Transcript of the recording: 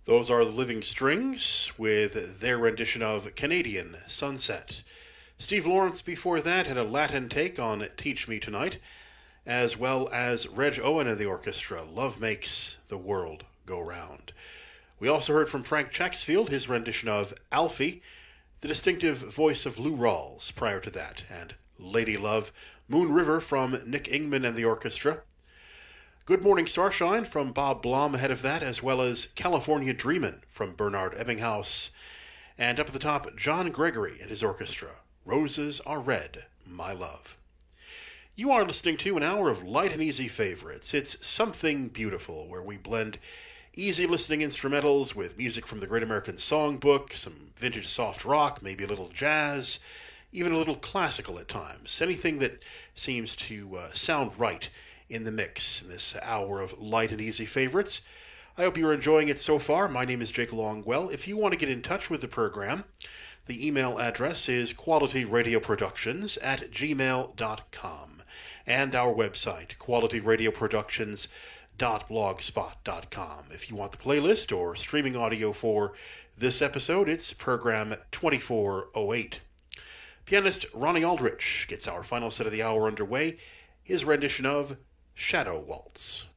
Those are the Living Strings with their rendition of Canadian Sunset. Steve Lawrence before that had a Latin take on Teach Me Tonight, as well as Reg Owen and the orchestra, Love Makes the World Go Round. We also heard from Frank Chacksfield, his rendition of Alfie, the distinctive voice of Lou Rawls prior to that, and Lady Love, Moon River from Nick Ingman and the orchestra. Good Morning Starshine from Bob Blom ahead of that, as well as California Dreamin' from Bernard Ebbinghaus. And up at the top, John Gregory and his orchestra, Roses Are Red, My Love. You are listening to an hour of light and easy favorites. It's Something Beautiful, where we blend easy listening instrumentals with music from the Great American Songbook, some vintage soft rock, maybe a little jazz, even a little classical at times. Anything that seems to sound right in the mix in this hour of light and easy favorites. I hope you're enjoying it so far. My name is Jake Longwell. If you want to get in touch with the program, the email address is qualityradioproductions@gmail.com, and our website, qualityradioproductions.blogspot.com. If you want the playlist or streaming audio for this episode, it's program 2408. Pianist Ronnie Aldrich gets our final set of the hour underway, his rendition of Shadow Waltz.